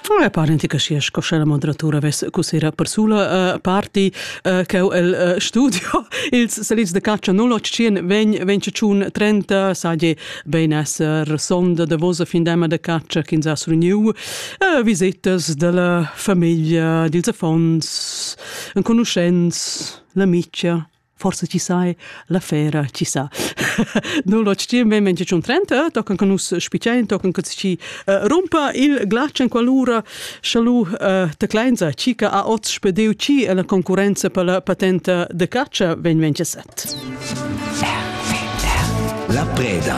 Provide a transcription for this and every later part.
Parenti che sia scoscia la moderatura ves cos'era per sulla parti che il studio il salits de caccia non lo cien ven ciun 30 sagge ben esser sonda de vosa findema de caccia kinza su new visitas della famiglia dils affons un conoscenz l'amicia forse ci sai la fera ci sa non lo cien ben ciun 30 tocan con us spicien tocan che ci rompa il glaccio in qualura schalu te kleinza chica a oz spedeu ci la concorrenza per la patente de caccia ven 27 La preda.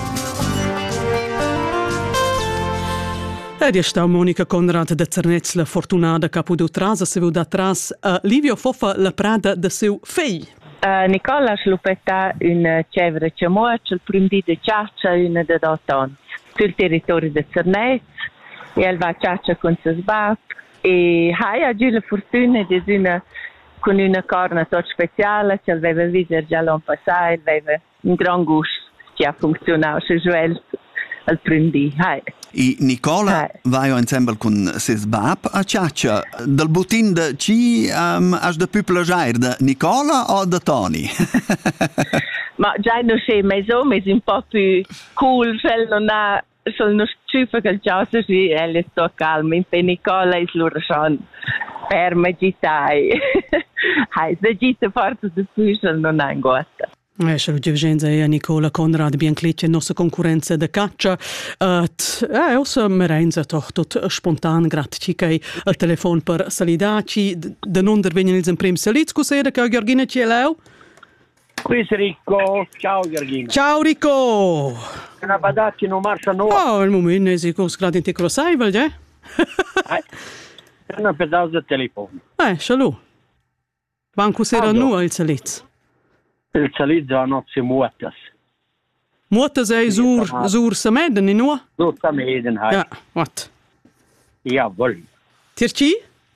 Ed sta Monica Conrad de Cernetz la fortunada capo do trasa se vu da tras Livio Fofa la prada de seu fei. Nicola ha sviluppato una cevra ciamocia il primo dì di ciaccia una da 8 anni sul territorio di Cernetz e elle va a ciaccia con suo sbap e ha oggi la fortuna di con una corna tutta speciale che aveva visto già l'anno passato aveva un gran gusto che ha funzionato se Joel al primo dì. I Nicola va insieme con ses bab a ciaccia. Dal butin de ci has de più plagiare de Nicola o de Tony? Ma già non c'è mezz'uomo, è un po' più cool, non ha sono sciufa che il ciasso sì, e sto calma, in Nicola è loro son ferma gitai. Se gita forse di più non ha in guasta. Šel Giugenza e Nicola Conrad Biancliccia nostra concorrenza de caccia ossa merenza toch tot spontan grat che al telefon per salidaci de non dervenien ils en prim salits cos'era che Georgina ci leu? Qui Ricco, ciao Georgina. Ciao Ricco. Una badaccia non marcia no. Oh, il momento è cos grad in te lo sai, vel je? Una pedazzo de telefono. Schalu. Banco sera nu il salits. Il salito a nozze muotas. Muotas è sur sameden in nu? Sur sameden, hai. Ja, what? Ja, vol. Tirci?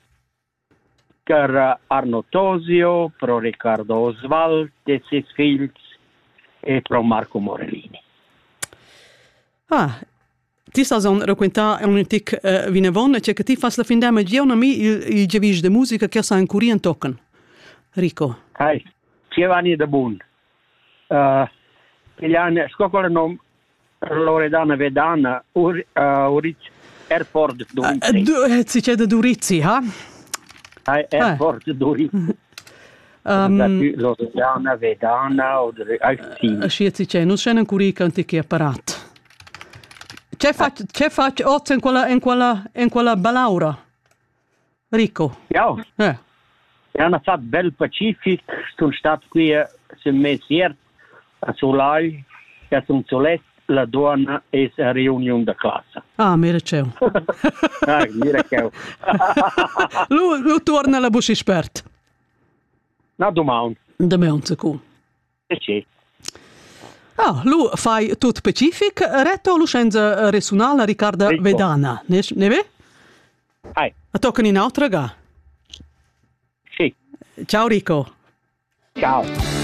Per Arno Tosio, pro Riccardo Oswald, de sis fills, e pro Marco Morellini. Ti sa son racconta un antic vinavon, che ti fas la fin dama giorno mi il gevis de musica che sa in curien tocan. Rico. Hai. 5 anni da bun. Gli anni, scoccolo non Loredana Vedana, Uric, Airport Durizzi. Si c'è da Durizzi, ha? Airport Durizzi. Loredana Vedana, o si c'è, non c'è ancora i canti che apparat. C'è faccio ozzo in quella balaura? Rico. Ja. Hanno fatto bel Pacific, sono stato qui a Messier, a Solai, a Solet, la donna e la riunione da classe. Mira c'è. Mira c'è. Lui torna alla buccia esperta. No, domani. Domani, sicuro. Sì. Lui fai tutto Pacific, retto lo scienza resonale Riccardo Vedana, ne ve? A toccano in altra ga. Sì. Ciao Rico. Ciao.